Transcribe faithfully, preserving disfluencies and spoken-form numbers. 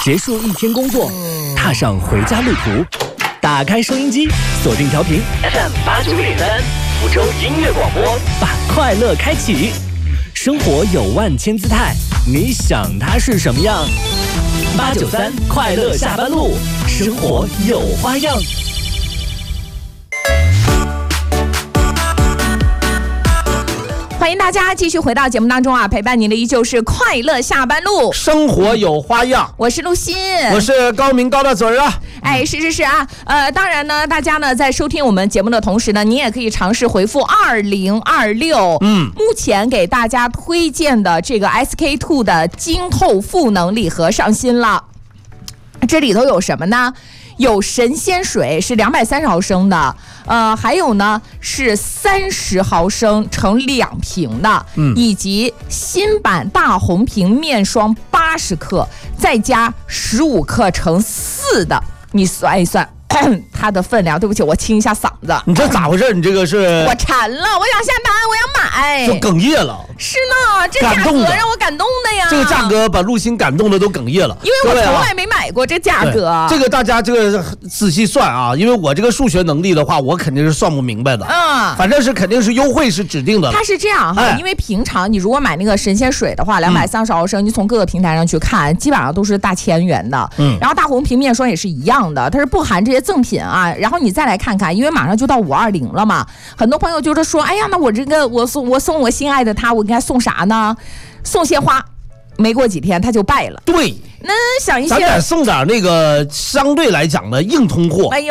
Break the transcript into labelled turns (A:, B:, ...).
A: 结束一天工作，踏上回家路途，打开收音机，锁定调频 F M 八九点三，福州音乐广播，把快乐开启。生活有万千姿态，你想它是什么样？八九三快乐下班路，生活有花样。
B: 欢迎大家继续回到节目当中啊，陪伴您的依旧是快乐下班路，
C: 生活有花样。
B: 我是陆欣，
C: 我是高明高大嘴啊。
B: 哎，是是是啊，呃，当然呢，大家呢在收听我们节目的同时呢，你也可以尝试回复二零二六。嗯，目前给大家推荐的这个 S K two 的晶透赋能礼盒上新了，这里头有什么呢？有神仙水是两百三十毫升的，呃，还有呢是三十毫升乘两瓶的，嗯，以及新版大红瓶面霜八十克，再加十五克乘四的，你算一算。它的分量，对不起，我清一下嗓子。
C: 你这咋回事？你这个是
B: 我馋了，我想下班，我要买，
C: 就哽咽了。
B: 是呢，这价格让我感动的呀。
C: 这个价格把陆欣感动的都哽咽了，
B: 因为我从来没买过这价格。
C: 啊、这个大家这个仔细算啊，因为我这个数学能力的话，我肯定是算不明白的。嗯，反正是肯定是优惠是指定的。
B: 它是这样哈，哎、因为平常你如果买那个神仙水的话，两百三十毫升，你从各个平台上去看，基本上都是大千元的。嗯，然后大红瓶面霜也是一样的，它是不含这些赠品啊。然后你再来看看，因为马上就到五二零了嘛，很多朋友就是说，哎呀，那我这个我送我送我心爱的他，我应该送啥呢？送鲜花，没过几天他就败了。
C: 对，
B: 那想一些，
C: 咱得送点那个相对来讲的硬通货。
B: 哎呦。